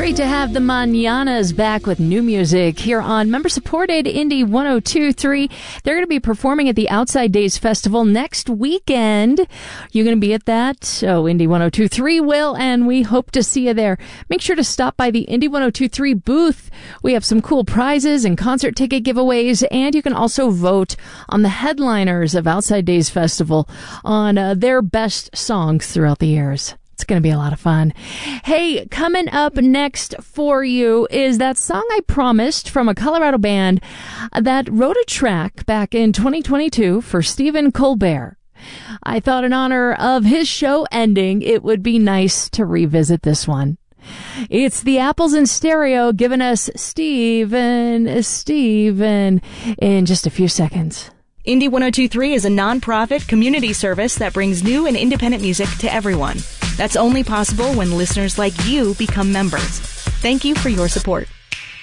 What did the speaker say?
Great to have the Mañanas back with new music here on member-supported Indie 102.3. They're going to be performing at the Outside Days Festival next weekend. You're going to be at that? So Indie 102.3 will, and we hope to see you there. Make sure to stop by the Indie 102.3 booth. We have some cool prizes and concert ticket giveaways, and you can also vote on the headliners of Outside Days Festival on their best songs throughout the years. It's going to be a lot of fun. Hey, coming up next for you is that song I promised from a Colorado band that wrote a track back in 2022 for Stephen Colbert. I thought in honor of his show ending, it would be nice to revisit this one. It's the Apples in Stereo giving us Steven in just a few seconds. Indie 102.3 is a non-profit community service that brings new and independent music to everyone. That's only possible when listeners like you become members. Thank you for your support.